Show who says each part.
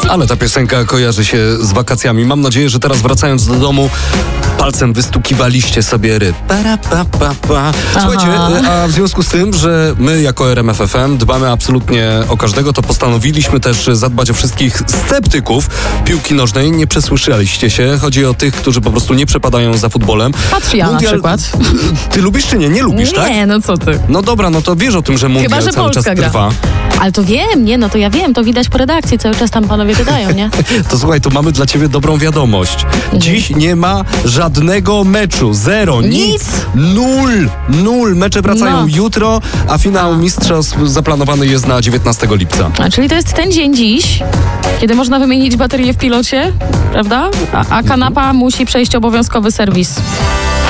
Speaker 1: Ale ta piosenka kojarzy się z wakacjami. Mam nadzieję, że teraz wracając do domu palcem wystukiwaliście sobie ryb. Słuchajcie, a w związku z tym, że my jako RMF FM dbamy absolutnie o każdego, to postanowiliśmy też zadbać o wszystkich sceptyków piłki nożnej. Nie przesłyszeliście się. Chodzi o tych, którzy po prostu nie przepadają za futbolem.
Speaker 2: Patrz ja na przykład.
Speaker 1: Ty lubisz czy nie? Nie lubisz, tak?
Speaker 2: Nie, no co ty.
Speaker 1: No dobra, no to wiesz o tym, że mundial
Speaker 2: Chyba, że
Speaker 1: cały czas
Speaker 2: Polska gra.
Speaker 1: trwa.
Speaker 2: Ale to wiem, nie, no to ja wiem, to widać po redakcji, cały czas tam panowie gadają, nie?
Speaker 1: To słuchaj, to mamy dla ciebie dobrą wiadomość. Dziś nie ma żadnego meczu. Zero, nic. Nul. Mecze wracają jutro, a finał mistrzostw zaplanowany jest na 19 lipca.
Speaker 2: A czyli to jest ten dzień dziś, kiedy można wymienić baterię w pilocie, prawda? A kanapa musi przejść obowiązkowy serwis.